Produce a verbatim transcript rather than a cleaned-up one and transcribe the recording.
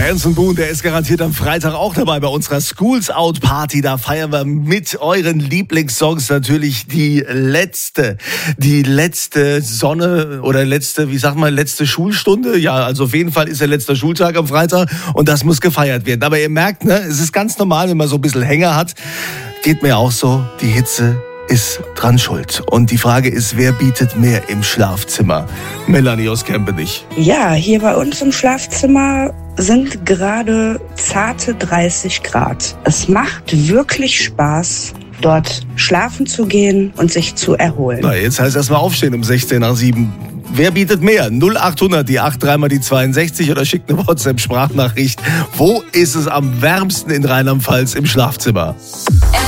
Benson Boone, der ist garantiert am Freitag auch dabei bei unserer Schools Out Party. Da feiern wir mit euren Lieblingssongs natürlich die letzte, die letzte Sonne oder letzte, wie sagt man, letzte Schulstunde. Ja, also auf jeden Fall ist der letzte Schultag am Freitag und das muss gefeiert werden. Aber ihr merkt, ne, es ist ganz normal, wenn man so ein bisschen Hänger hat. Geht mir auch so, die Hitze ist dran schuld. Und die Frage ist, wer bietet mehr im Schlafzimmer? Melanie aus Kempenich. Ja, hier bei uns im Schlafzimmer sind gerade zarte dreißig Grad. Es macht wirklich Spaß, dort schlafen zu gehen und sich zu erholen. Na, jetzt heißt erstmal aufstehen um sechzehn nach sieben. Wer bietet mehr? null achthundert, die acht drei mal die zweiundsechzig oder schickt eine WhatsApp-Sprachnachricht. Wo ist es am wärmsten in Rheinland-Pfalz im Schlafzimmer?